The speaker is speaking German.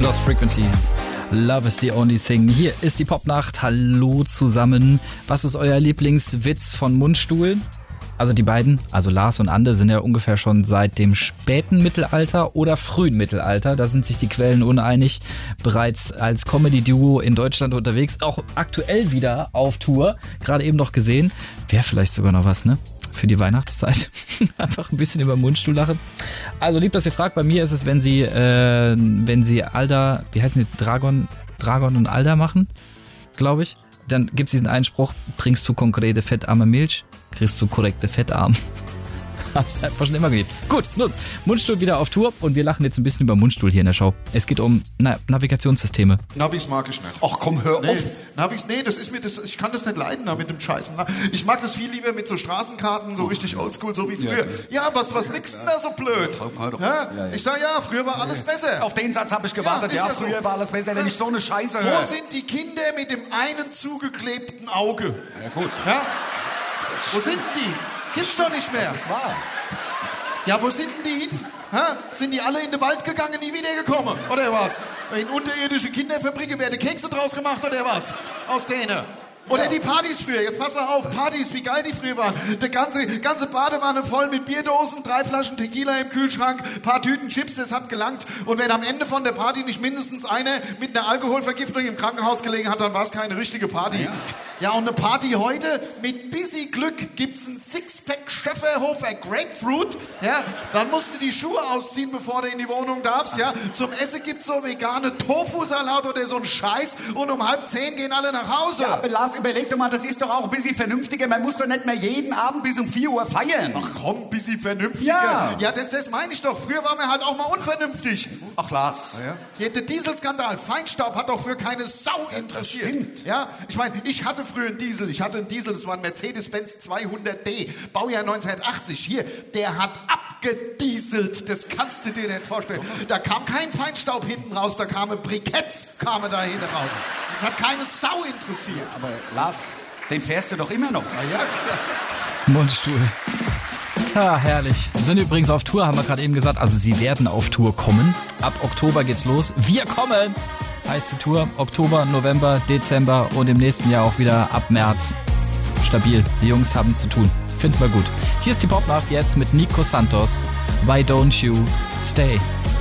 Lost Frequencies. Love is the only thing. Hier ist die Popnacht. Hallo zusammen. Was ist euer Lieblingswitz von Mundstuhl? Also die beiden, also Lars und Ande, sind ja ungefähr schon seit dem späten Mittelalter oder frühen Mittelalter, da sind sich die Quellen uneinig, bereits als Comedy-Duo in Deutschland unterwegs, auch aktuell wieder auf Tour, gerade eben noch gesehen. Wäre vielleicht sogar noch was, ne? Für die Weihnachtszeit. Einfach ein bisschen über Mundstuhl lachen. Also lieb, dass ihr fragt, bei mir ist es, wenn sie Alda, wie heißen die, Dragon und Alda machen, glaube ich. Dann gibt es diesen Einspruch, trinkst du konkrete fettarme Milch, kriegst du korrekte Fettarm. Hat einfach schon immer geliebt. Gut, nun, Mundstuhl wieder auf Tour und wir lachen jetzt ein bisschen über Mundstuhl hier in der Show. Es geht um Navigationssysteme. Navis mag ich nicht. Ach komm, hör auf. Navis, ich kann das nicht leiden da mit dem Scheißen. Ich mag das viel lieber mit so Straßenkarten, so richtig oldschool, so wie früher. Ja, was nix denn da so blöd? Ja? Ich sag ja, früher war alles besser. Auf den Satz habe ich gewartet. Ja, früher so. War alles besser, wenn ich so eine Scheiße höre. Wo sind die Kinder mit dem einen zugeklebten Auge? Ja gut. Ja? Wo sind die? Gibt's doch nicht mehr. Das ist wahr. Ja, wo sind denn die hin? Ha? Sind die alle in den Wald gegangen, nie wiedergekommen? Oder was? In unterirdische Kinderfabriken werden Kekse draus gemacht, oder was? Aus denen. Oder die Partys früher, jetzt pass mal auf, Partys, wie geil die früher waren. Die ganze Badewanne voll mit Bierdosen, 3 Flaschen Tequila im Kühlschrank, paar Tüten Chips, das hat gelangt. Und wenn am Ende von der Party nicht mindestens einer mit einer Alkoholvergiftung im Krankenhaus gelegen hat, dann war es keine richtige Party. Ja, und eine Party heute, mit bisschen Glück gibt's ein Sixpack Schöfferhofer Grapefruit, ja, dann musst du die Schuhe ausziehen, bevor du in die Wohnung darfst, ja. Zum Essen gibt's so vegane Tofu-Salat oder so ein Scheiß und um 9:30 gehen alle nach Hause. Ja, aber Lars, überleg doch mal, das ist doch auch ein bisschen vernünftiger, man muss doch nicht mehr jeden Abend bis um 4 Uhr feiern. Ach komm, ein bisschen vernünftiger. Ja, das meine ich doch, früher waren wir halt auch mal unvernünftig. Ach Lars. Ja, der Dieselskandal, Feinstaub hat doch für keine Sau interessiert. Das stimmt. Ja, ich meine, ich hatte früher einen Diesel, das war ein Mercedes-Benz 200D, Baujahr 1980. Hier, der hat abgedieselt, das kannst du dir nicht vorstellen. Da kam kein Feinstaub hinten raus, da kamen Briketts da hinten raus. Das hat keine Sau interessiert. Aber Lars, den fährst du doch immer noch. Ja. Mundstuhl. Ah, herrlich. Sind übrigens auf Tour, haben wir gerade eben gesagt. Also sie werden auf Tour kommen. Ab Oktober geht's los. Wir kommen! Heißt die Tour. Oktober, November, Dezember und im nächsten Jahr auch wieder ab März. Stabil. Die Jungs haben zu tun. Finden wir gut. Hier ist die Popnacht jetzt mit Nico Santos. Why don't you stay?